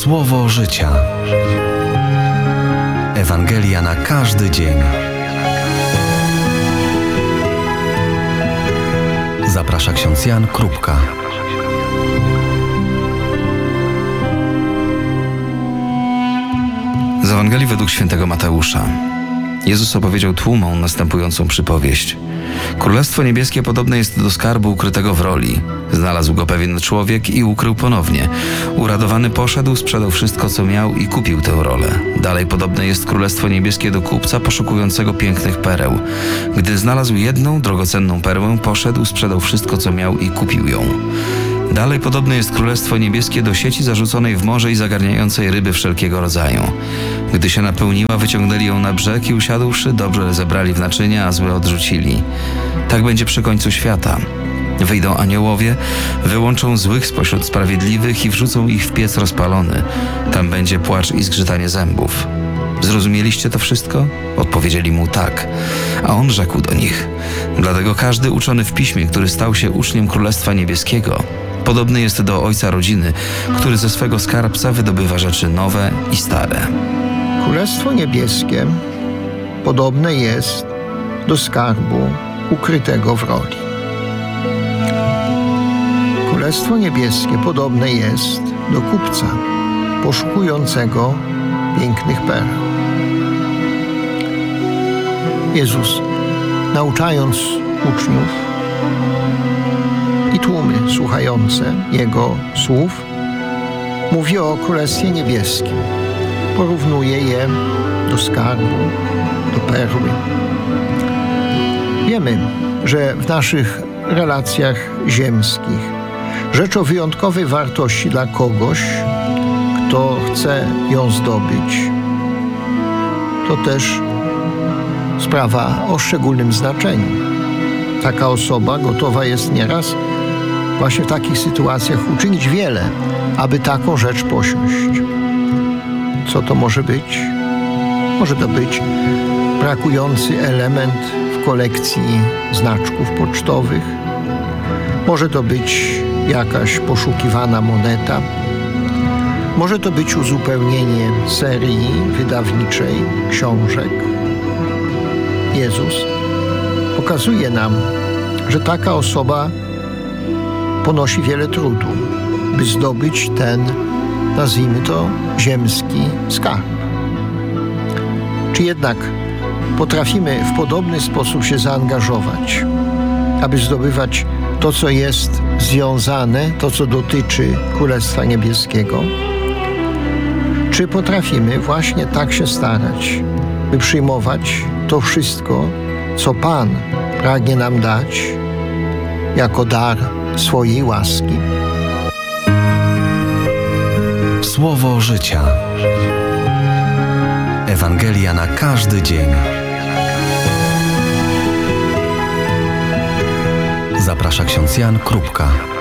Słowo życia. Ewangelia na każdy dzień. Zaprasza ksiądz Jan Krupka. Z Ewangelii według świętego Mateusza. Jezus opowiedział tłumom następującą przypowieść. Królestwo niebieskie podobne jest do skarbu ukrytego w roli. Znalazł go pewien człowiek i ukrył ponownie. Uradowany poszedł, sprzedał wszystko, co miał i kupił tę rolę. Dalej podobne jest królestwo niebieskie do kupca poszukującego pięknych pereł. Gdy znalazł jedną drogocenną perłę, poszedł, sprzedał wszystko, co miał i kupił ją. Dalej podobne jest królestwo niebieskie do sieci zarzuconej w morze i zagarniającej ryby wszelkiego rodzaju. Gdy się napełniła, wyciągnęli ją na brzeg i usiadłszy, dobrze zebrali w naczynia, a złe odrzucili. Tak będzie przy końcu świata. Wyjdą aniołowie, wyłączą złych spośród sprawiedliwych i wrzucą ich w piec rozpalony. Tam będzie płacz i zgrzytanie zębów. Zrozumieliście to wszystko? Odpowiedzieli mu tak. A on rzekł do nich: dlatego każdy uczony w piśmie, który stał się uczniem Królestwa Niebieskiego, podobny jest do ojca rodziny, który ze swego skarbca wydobywa rzeczy nowe i stare. Królestwo Niebieskie podobne jest do skarbu ukrytego w roli. Królestwo Niebieskie podobne jest do kupca poszukującego pięknych pereł. Jezus, nauczając uczniów i tłumy słuchające Jego słów, mówi o Królestwie Niebieskim. Porównuje je do skarbu, do perły. Wiemy, że w naszych relacjach ziemskich rzeczą wyjątkowej wartości dla kogoś, kto chce ją zdobyć, to też sprawa o szczególnym znaczeniu. Taka osoba gotowa jest nieraz właśnie w takich sytuacjach uczynić wiele, aby taką rzecz posiąść. Co to może być? Może to być brakujący element w kolekcji znaczków pocztowych. Może to być jakaś poszukiwana moneta. Może to być uzupełnienie serii wydawniczej książek. Jezus pokazuje nam, że taka osoba ponosi wiele trudu, by zdobyć ten, nazwijmy to, ziemski skarb. Czy jednak potrafimy w podobny sposób się zaangażować, aby zdobywać to, co jest związane, to, co dotyczy Królestwa Niebieskiego? Czy potrafimy właśnie tak się starać, by przyjmować to wszystko, co Pan pragnie nam dać jako dar swojej łaski? Słowo życia. Ewangelia na każdy dzień. Zaprasza ksiądz Jan Krupka.